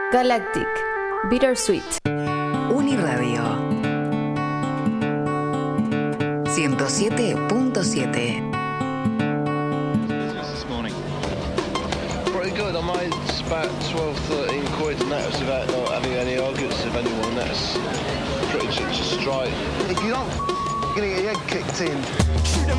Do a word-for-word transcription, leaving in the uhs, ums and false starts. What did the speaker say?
Galactic, Bittersweet. Uniradio ciento siete punto siete. This morning. Pretty good. I made about twelve, thirteen quid, and that was without not having any arguments with anyone. That's pretty just straight. If you don't get your head kicked in. Shoot 'em